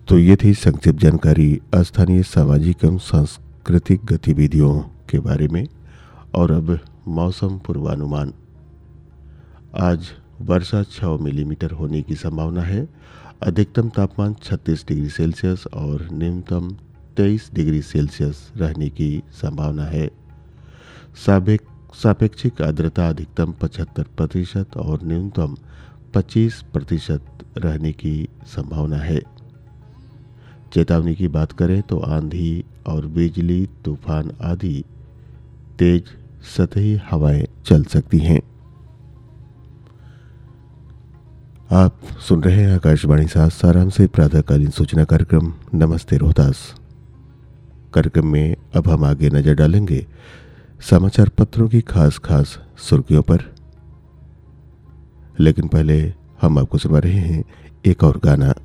तो ये थी संक्षिप्त जानकारी स्थानीय सामाजिक एवं सांस्कृतिक गतिविधियों के बारे में। और अब मौसम पूर्वानुमान। आज वर्षा 6 मिलीमीटर होने की संभावना है। अधिकतम तापमान 36 डिग्री सेल्सियस और न्यूनतम 23 डिग्री सेल्सियस रहने की संभावना है। सापेक्षिक आर्द्रता अधिकतम 75% और न्यूनतम 25% रहने की संभावना है। चेतावनी की बात करें तो आंधी और बिजली, तूफान आदि तेज सतही हवाएं चल सकती हैं। आप सुन रहे हैं आकाशवाणी सासाराम से प्रातःकालीन सूचना कार्यक्रम नमस्ते रोहतास। कार्यक्रम में अब हम आगे नजर डालेंगे समाचार पत्रों की खास सुर्खियों पर, लेकिन पहले हम आपको सुना रहे हैं एक और गाना।